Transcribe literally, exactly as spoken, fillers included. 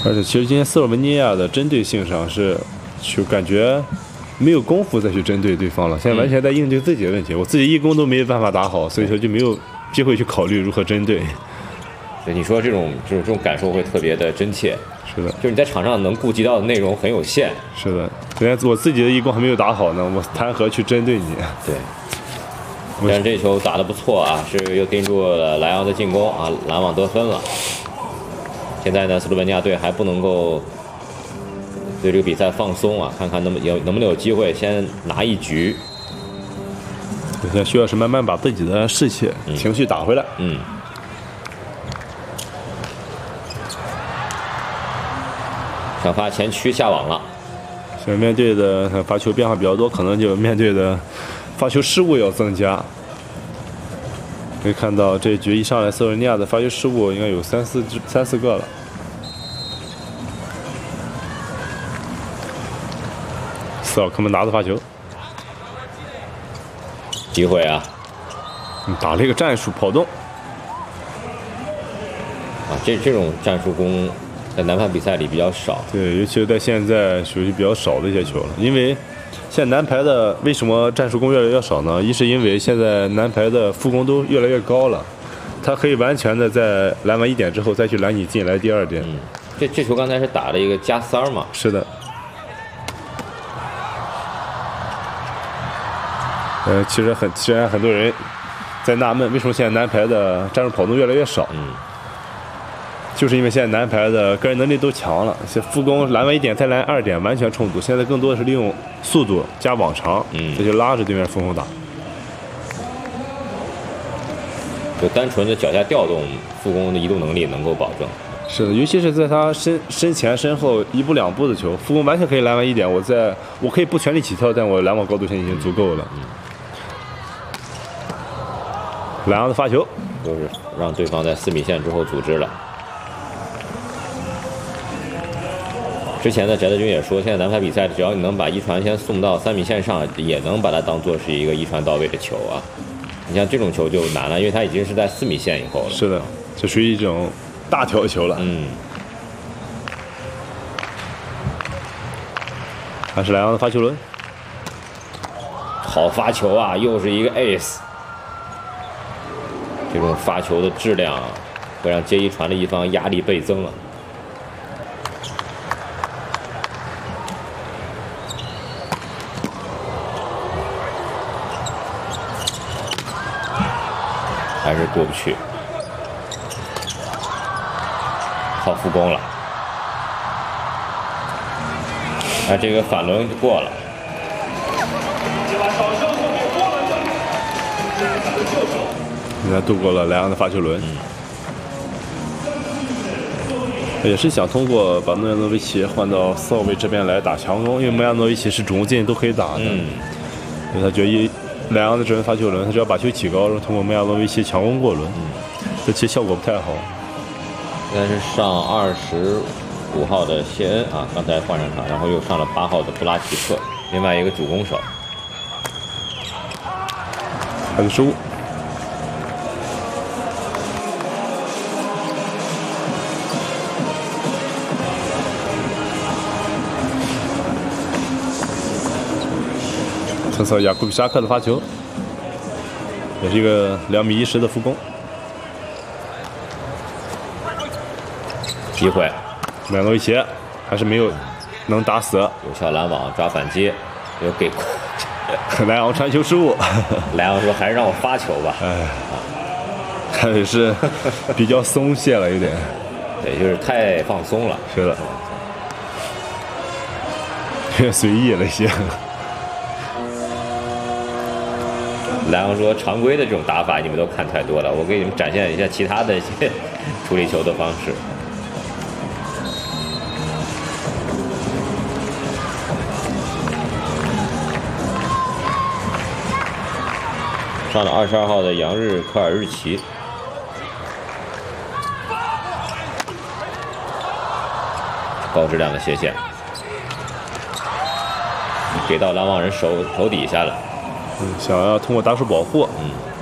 而且其实今天斯洛文尼亚的针对性上是，就感觉没有功夫再去针对对方了，现在完全在应对自己的问题。我自己一攻都没有办法打好，所以说就没有机会去考虑如何针对。 对，你说这种这种这种感受会特别的真切。 是的， 就是你在场上能顾及到的内容很有限。 是的，昨天我自己的一攻还没有打好呢，我谈何去针对你？ 对。但是这球打得不错啊，是又盯住了莱昂的进攻啊，拦网得分了。现在呢，斯洛文尼亚队还不能够对这个比赛放松啊，看看能不有能不能有机会先拿一局。 现在需要是慢慢把自己的士气、嗯、情绪打回来。 嗯。想发前区下网了。 现在面对的发球变化比较多，可能就面对的发球失误要增加。可以看到这一局一上来，斯洛文尼亚的发球失误应该有三四三四个了。斯奥克们拿着发球， 机会啊！ 打了一个战术跑动。 啊，这这种战术攻在男排比赛里比较少。 对，尤其是在现在属于比较少的一些球了，因为现在男排的为什么战术攻越来越少呢？一是因为现在男排的副攻都越来越高了，他可以完全的在拦完一点之后再去拦你进来第二点。 嗯，这这球刚才是打了一个加三嘛？ 是的。呃，其实很，虽然很多人在纳闷，为什么现在男排的战术跑动越来越少？ 嗯， 就是因为现在男排的个人能力都强了，像副攻拦完一点再拦二点完全充足，现在更多的是利用速度加网长， 嗯， 这就拉着对面副攻打。 就单纯的脚下调动，副攻的移动能力能够保证。 是的，尤其是在他身身前身后一步两步的球，副攻完全可以拦完一点，我在我可以不全力起跳，但我拦网高度线已经足够了。 嗯。 莱昂的发球， 就是让对方在四米线之后组织了。之前的翟德军也说，现在男排比赛只要你能把一传先送到三米线上，也能把它当做是一个一传到位的球啊。你像这种球就难了，因为它已经是在四米线以后了。 是的，这属于一种大条球了。 嗯。 还是莱昂的发球轮， 好发球啊，又是一个 ace。这种发球的质量会让接一传的一方压力倍增了。还是过不去，靠副攻了。啊，这个反轮就过了。 现在度过了莱昂的发球轮， 嗯、 也是想通过把诺亚诺维奇换到四号位这边来打强攻，因为莫亚诺维奇是主攻进都可以打的。 嗯， 所以他觉得一莱昂的这轮发球轮，他只要把球起高，然后通过莫亚诺维奇强攻过轮， 嗯， 这其实效果不太好。 应该是上二十五号的谢恩啊，刚才换上场，然后又上了八号的布拉奇克，另外一个主攻手。 还有失误。测测雅库比沙克的发球，也是一个两米一十的副攻。 机会， 麦诺维奇还是没有能打死， 有效拦网抓反击，又给莱昂传球失误。 莱昂说：“还是让我发球吧。” 哎，看也是比较松懈了，有点。 对，就是太放松了。 是的，有点随意了一些。 莱昂说：“常规的这种打法你们都看太多了，我给你们展现一下其他的一些处理球的方式。”上了二十二号的杨日科尔日奇，高质量的斜线，给到拦网人手手底下了。 嗯，想要通过打手保护， 嗯。